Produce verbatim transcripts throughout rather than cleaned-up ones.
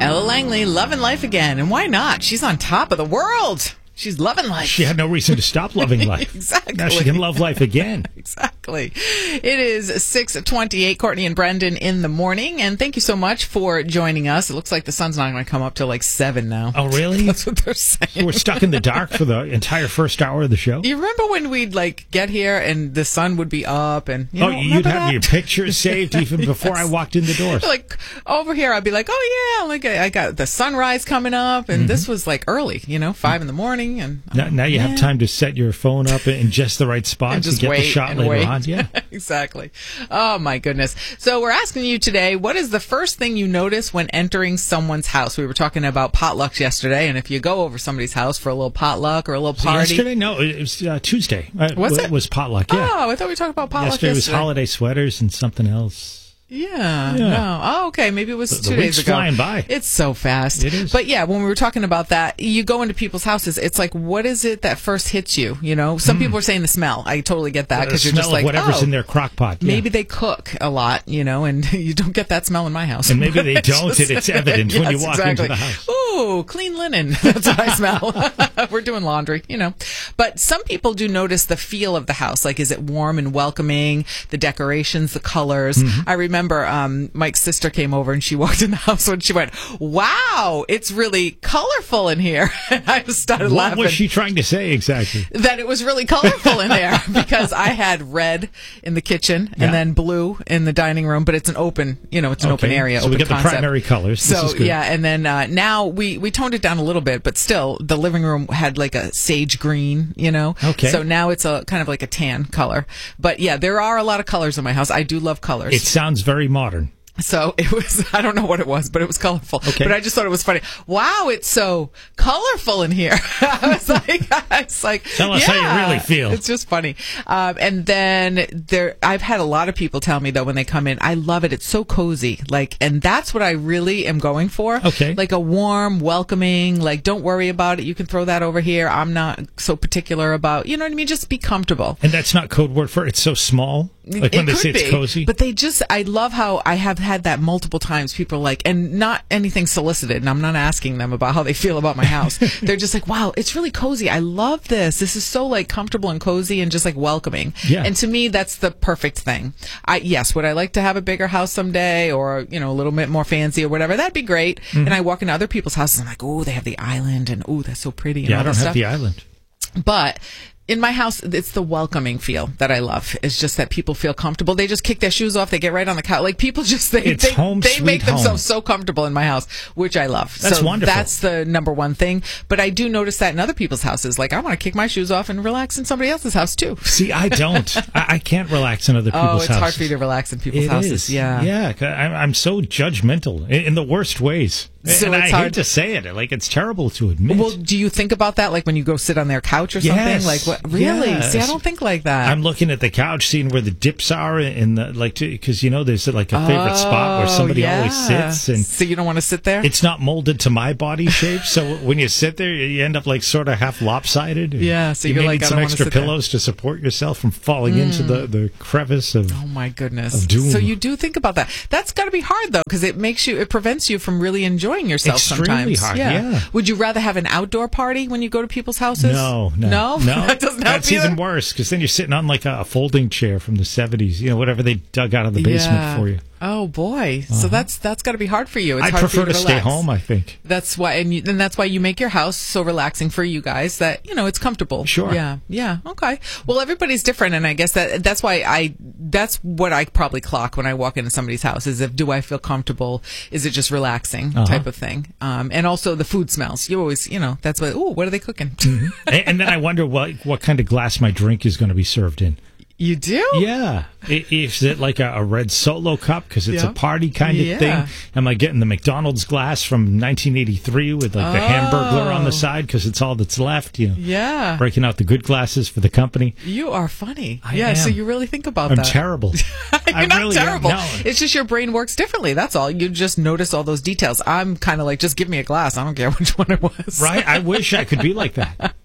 Ella Langley, loving life again. And why not? She's on top of the world. She's loving life. She had no reason to stop loving life. Exactly. Now she can love life again. Exactly. It is six twenty-eight. Courtney and Brendan in the morning. And thank you so much for joining us. It looks like the sun's not going to come up till like seven now. Oh, really? That's what they're saying. So we're stuck in the dark for the entire first hour of the show? You remember when we'd like get here and the sun would be up and you oh, know, you'd have that? your pictures saved even before Yes. I walked in the doors. Like over here, I'd be like, oh yeah, like I got the sunrise coming up, and mm-hmm. this was like early, you know, five in the morning, and now, now you yeah. have time to set your phone up in just the right spot and to just get wait the shot and later wait. on. Yeah, exactly. Oh my goodness. So we're asking you today, what is the first thing you notice when entering someone's house? We were talking about potlucks yesterday, and if you go over somebody's house for a little potluck or a little so party, yesterday, no, it was uh, Tuesday. Uh, was it? It was potluck. Yeah. Oh, I thought we talked about potluck yesterday. yesterday. was holiday sweaters and something else. Yeah, yeah. no. Oh, okay. Maybe it was the, two the days week's ago. flying by. It's so fast. It is. But yeah, when we were talking about that, you go into people's houses. It's like, what is it that first hits you? You know, some mm. people are saying the smell. I totally get that because uh, you're just like, whatever's oh, in their crock pot. Yeah. Maybe they cook a lot, you know, and you don't get that smell in my house. And maybe they don't, just, and it's evident yes, when you walk exactly. into the house. Ooh, clean linen. That's what I smell. We're doing laundry, you know. But some people do notice the feel of the house. Like, is it warm and welcoming? The decorations, the colors. Mm-hmm. I remember um, Mike's sister came over and she walked in the house and she went, wow, it's really colorful in here. And I just started what laughing. What was she trying to say exactly? That it was really colorful in there because I had red in the kitchen yeah. and then blue in the dining room, but it's an open, you know, it's an okay. open area. So open we get concept. the primary colors. So, this is good. yeah, and then uh, now we, we toned it down a little bit, but still the living room had like a sage green, you know? Okay. So now it's a kind of like a tan color. But yeah, there are a lot of colors in my house. I do love colors. It sounds very modern. So it was, I don't know what it was, but it was colorful. Okay. But I just thought it was funny. Wow, it's so colorful in here. I was like, I was like, tell us yeah, how you really feel. It's just funny. Um, and then there, I've had a lot of people tell me though when they come in, I love it. It's so cozy. Like, and that's what I really am going for. Okay. Like a warm, welcoming, like, don't worry about it. You can throw that over here. I'm not so particular about, you know what I mean? Just be comfortable. And that's not code word for it's so small? Like when it they could say it's be, cozy? but they just, I love how I have had that multiple times. People are like, and not anything solicited, and I'm not asking them about how they feel about my house. They're just like, wow, it's really cozy. I love this. This is so like comfortable and cozy and just like welcoming. Yeah. And to me, that's the perfect thing. I, yes, would I like to have a bigger house someday or, you know, a little bit more fancy or whatever? That'd be great. Mm-hmm. And I walk into other people's houses and I'm like, oh, they have the island and oh, that's so pretty. And yeah, all I don't this have stuff. the island. But in my house, it's the welcoming feel that I love. It's just that people feel comfortable. They just kick their shoes off. They get right on the couch. Like people just, they, it's they, home, they make home. themselves so comfortable in my house, which I love. That's so wonderful. That's the number one thing. But I do notice that in other people's houses. Like I want to kick my shoes off and relax in somebody else's house too. See, I don't. I, I can't relax in other people's houses. Oh, it's houses. hard for you to relax in people's it houses. Is. Yeah. Yeah. I'm, I'm so judgmental in, in the worst ways. So and it's I hard hate to say it. Like, it's terrible to admit. Well, do you think about that, like when you go sit on their couch or something? Yes, Like, what? Really? yes. See, I don't think like that. I'm looking at the couch, seeing where the dips are, in the like, because you know, there's like a favorite oh, spot where somebody yeah. always sits, and so you don't want to sit there. It's not molded to my body shape, so when you sit there, you end up like sort of half lopsided. Yeah, so you you're may like, need I some don't wanna extra sit there. pillows to support yourself from falling Mm. into the the crevice of. Oh my goodness! Of doom. So you do think about that. That's got to be hard though, because it makes you, it prevents you from really enjoying yourself. Extremely sometimes. hard. Yeah. Would you rather have an outdoor party when you go to people's houses? No, no, no, no. That doesn't help That's you? even worse because then you're sitting on like a, a folding chair from the seventies. You know, whatever they dug out of the basement Yeah. for you. Oh boy! Uh-huh. So that's that's got to be hard for you. It's I hard prefer for you to, to stay relax. home. I think. That's why, and, you, and that's why you make your house so relaxing for you guys that you know it's comfortable. Sure. Yeah. Yeah. Okay. Well, everybody's different, and I guess that that's why I that's what I probably clock when I walk into somebody's house is if do I feel comfortable? Is it just relaxing Uh-huh. type of thing? Um, and also the food smells. You always, you know, that's what. Oh, what are they cooking? Mm-hmm. and, and then I wonder what what kind of glass my drink is going to be served in. You do? Yeah. I- Is it like a, a red Solo cup because it's Yeah. a party kind of Yeah. thing? Am I getting the McDonald's glass from nineteen eighty-three with like the Hamburglar on the Oh. side because it's all that's left? You know, Yeah. breaking out the good glasses for the company. You are funny. I yeah. am. So you really think about I'm that. terrible. You're I not really am. terrible. No. It's just your brain works differently. That's all. You just notice all those details. I'm kind of like, just give me a glass. I don't care which one it was. Right? I wish I could be like that.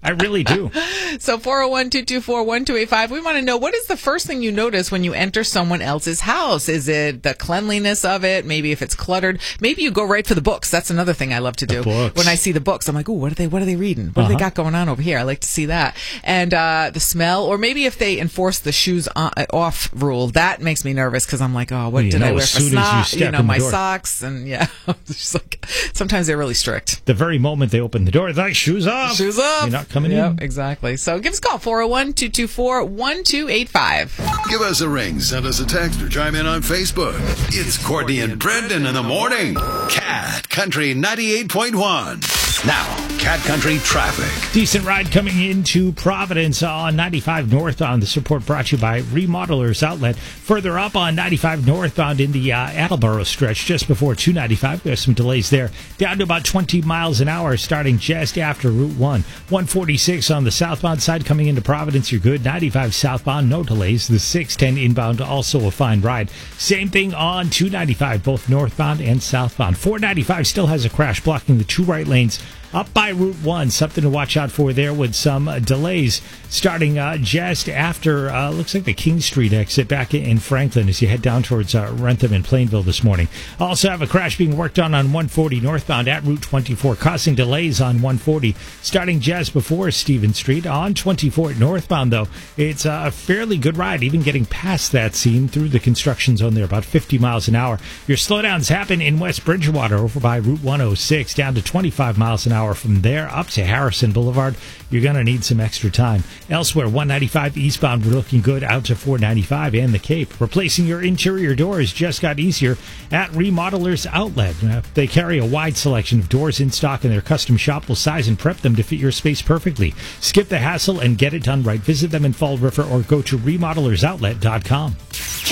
I really do. So four oh one, two two four, one two eight five, we want to know, what is the first thing you notice when you enter someone else's house? Is it the cleanliness of it? Maybe if it's cluttered. Maybe you go right for the books. That's another thing I love to do. When I see the books, I'm like, ooh, what are they, what are they reading? What uh-huh. do they got going on over here? I like to see that. And uh, the smell, or maybe if they enforce the shoes on, off rule, that makes me nervous because I'm like, oh, what well, did know, I wear for snot? You, you know, my door. socks. And yeah, just like, sometimes they're really strict. The very moment they open the door, they're like, shoes off. Shoes off. You're not coming yep, in. Exactly. So give us a call, four oh one, two two four, one two eight five. Give us a ring, send us a text, or chime in on Facebook. It's Courtney and Brendan in the morning. Cat Country ninety-eight point one. Now, Cat Country traffic. Decent ride coming into Providence on ninety-five northbound. This report brought to you by Remodelers Outlet. Further up on ninety-five northbound in the uh, Attleboro stretch, just before two ninety-five, there's some delays there. Down to about twenty miles an hour, starting just after Route one. one forty-six on the southbound side coming into Providence, you're good. ninety-five southbound, no delays. The six ten inbound, also a fine ride. Same thing on two ninety-five, both northbound and southbound. four ninety-five still has a crash blocking the two right lanes up by Route one. Something to watch out for there with some uh, delays starting uh, just after, uh, looks like the King Street exit back in Franklin as you head down towards uh, Rentham and Plainville this morning. Also have a crash being worked on on one forty northbound at Route twenty-four, causing delays on one forty starting just before Stephen Street. On twenty-four northbound, though, it's a fairly good ride, even getting past that scene through the construction zone there, about fifty miles an hour. Your slowdowns happen in West Bridgewater over by Route one oh six, down to twenty-five miles an hour. From there up to Harrison Boulevard. You're going to need some extra time. Elsewhere, one ninety-five eastbound, we're looking good out to four ninety-five and the Cape. Replacing your interior doors just got easier at Remodelers Outlet. Uh, they carry a wide selection of doors in stock, and their custom shop will size and prep them to fit your space perfectly. Skip the hassle and get it done right. Visit them in Fall River or go to remodelers outlet dot com.